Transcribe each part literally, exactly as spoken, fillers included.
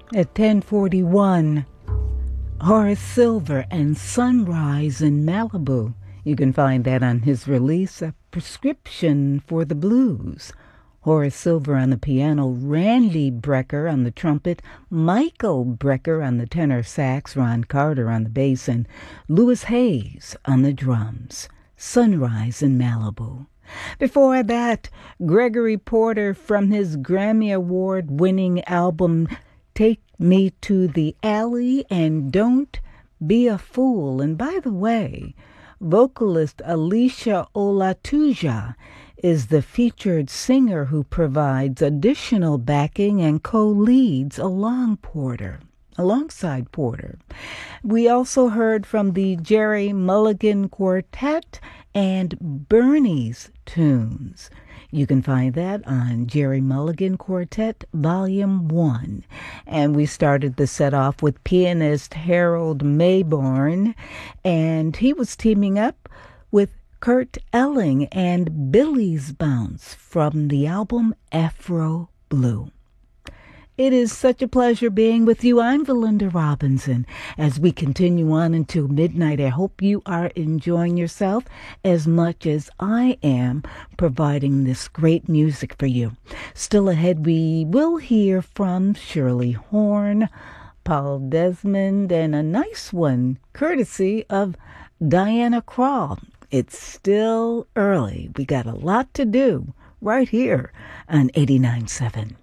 At ten forty-one, Horace Silver and Sunrise in Malibu. You can find that on his release, A Prescription for the Blues. Horace Silver on the piano, Randy Brecker on the trumpet, Michael Brecker on the tenor sax, Ron Carter on the bass, and Louis Hayes on the drums. Sunrise in Malibu. Before that, Gregory Porter from his Grammy Award-winning album Take Me to the Alley and Don't Be a Fool. And by the way, vocalist Alicia Olatuja is the featured singer who provides additional backing and co-leads along Porter, alongside Porter. We also heard from the Jerry Mulligan Quartet and Bernie's Tunes. You can find that on Jerry Mulligan Quartet, Volume one. And we started the set off with pianist Harold Mayborn, and he was teaming up with Kurt Elling and Billy's Bounce from the album Afro Blue. It is such a pleasure being with you. I'm Valinda Robinson. As we continue on until midnight, I hope you are enjoying yourself as much as I am providing this great music for you. Still ahead, we will hear from Shirley Horn, Paul Desmond, and a nice one courtesy of Diana Krall. It's still early. We got a lot to do right here on eighty-nine point seven.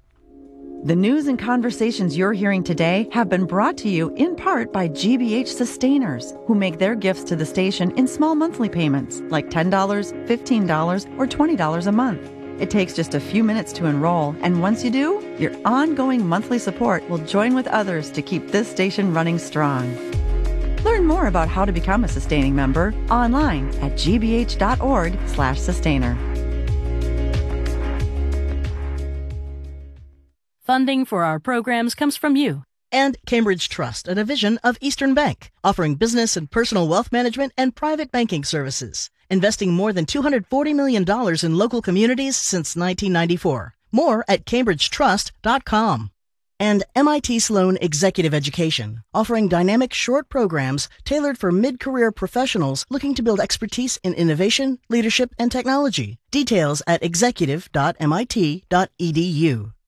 The news and conversations you're hearing today have been brought to you in part by G B H Sustainers, who make their gifts to the station in small monthly payments, like ten dollars, fifteen dollars, or twenty dollars a month. It takes just a few minutes to enroll, and once you do, your ongoing monthly support will join with others to keep this station running strong. Learn more about how to become a sustaining member online at gbh.org slash sustainer. Funding for our programs comes from you. And Cambridge Trust, a division of Eastern Bank, offering business and personal wealth management and private banking services, investing more than two hundred forty million dollars in local communities since nineteen ninety-four. More at cambridge trust dot com. And M I T Sloan Executive Education, offering dynamic short programs tailored for mid-career professionals looking to build expertise in innovation, leadership, and technology. Details at executive dot m i t dot e d u.